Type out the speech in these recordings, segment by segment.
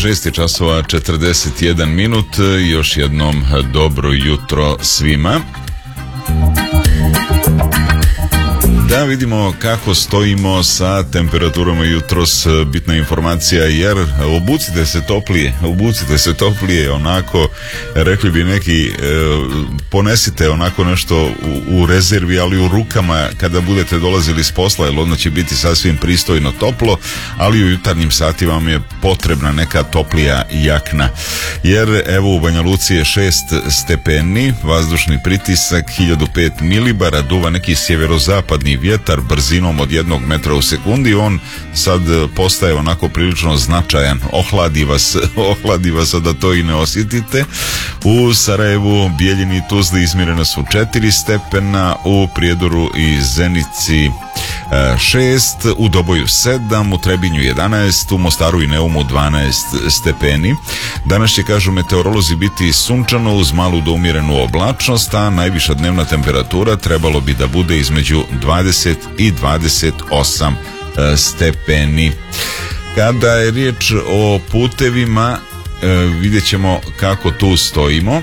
6 časova 41 minut. Još jednom dobro jutro svima. Da vidimo kako stojimo sa temperaturama jutros, bitna informacija, jer obucite se toplije, onako, rekli bi neki, ponesite onako nešto u rezervi, ali u rukama kada budete dolazili s posla, jer onda će biti sasvim pristojno toplo, ali u jutarnjim satima vam je potrebna neka toplija jakna, jer evo u Banja Luci je 6 stepeni, vazdušni pritisak 1005 milibara, duva neki sjeverozapadni vjetar brzinom od 1 metra u sekundi. On sad postaje onako prilično značajan, ohladi vas da to i ne osjetite. U Sarajevu, Bijeljini i Tuzli izmjerena su 4 stepena, u Prijedoru i Zenici 6, u Doboju 7, u Trebinju 11, u Mostaru i Neumu 12 stepeni. Danas će, kažu meteorolozi, biti sunčano uz malu do umjerenu oblačnost, a najviša dnevna temperatura trebalo bi da bude između 20 i 28 stepeni. Kada je riječ o putevima, vidjet ćemo kako tu stojimo.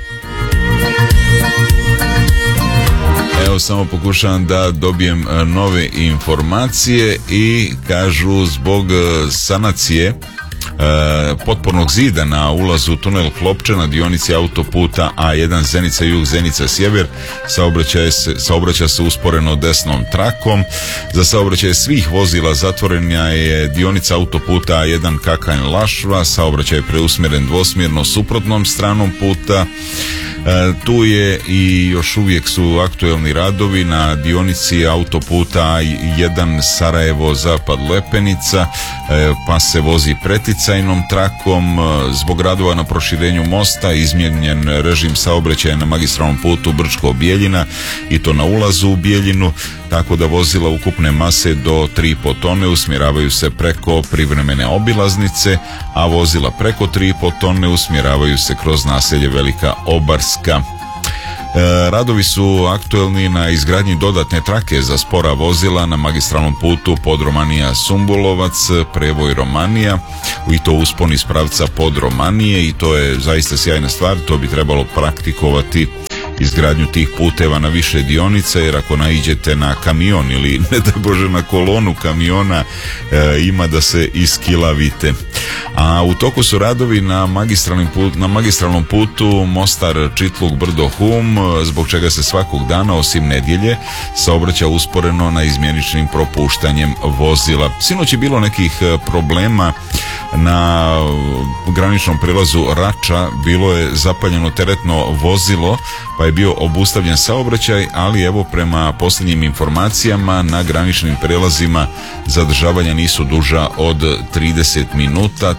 Evo, samo pokušavam da dobijem nove informacije i kažu zbog sanacije potpornog zida na ulazu u tunel Klopče na dionici autoputa A1 Zenica jug Zenica sjever saobraća se usporeno desnom trakom. Za saobraćaj svih vozila zatvorena je dionica autoputa A1 Kakanj Lašva, saobraćaj preusmjeren dvosmjerno suprotnom stranom puta. Tu je i još uvijek su aktuelni radovi na dionici autoputa A1 Sarajevo zapad Lepenica, pa se vozi preticajnom trakom. Zbog radova na proširenju mosta izmijenjen režim saobraćaja na magistralnom putu Brčko-Bijeljina i to na ulazu u Bijeljinu, tako da vozila ukupne mase do 3,5 tone usmjeravaju se preko privremene obilaznice, a vozila preko 3,5 tone usmjeravaju se kroz naselje Velika Obarska. Radovi su aktuelni na izgradnji dodatne trake za spora vozila na magistralnom putu Podromanija-Sumbulovac, Prevoj Romanija, i to uspon iz pravca Podromanije, i to je zaista sjajna stvar. To bi trebalo praktikovati, izgradnju tih puteva na više dionica, jer ako naiđete na kamion ili ne da Bože na kolonu kamiona, ima da se iskilavite. A u toku su radovi na magistralnom putu Mostar Čitluk Brdo Hum, zbog čega se svakog dana osim nedjelje saobraća usporeno na izmjeničnim propuštanjem vozila. Sinoć je bilo nekih problema na graničnom prijelazu Rača, bilo je zapaljeno teretno vozilo pa je bio obustavljen saobraćaj, ali evo prema posljednjim informacijama na graničnim prijelazima zadržavanja nisu duža od 30 minuta,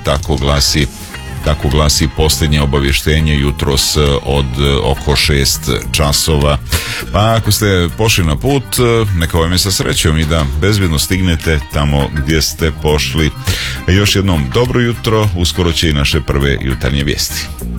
tako glasi posljednje obavještenje jutros od oko 6 časova. Pa ako ste pošli na put, neka vam je sa srećom i da bezbjedno stignete tamo gdje ste pošli. Još jednom dobro jutro, uskoro će i naše prve jutarnje vijesti.